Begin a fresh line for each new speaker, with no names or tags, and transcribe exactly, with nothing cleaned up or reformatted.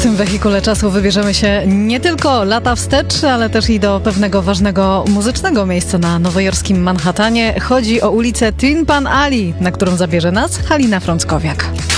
tym wehikule czasu wybierzemy się nie tylko lata wstecz, ale też i do pewnego ważnego muzycznego miejsca na nowojorskim Manhattanie. Chodzi o ulicę Tin Pan Alley, na którą zabierze nas Halina Frąckowiak.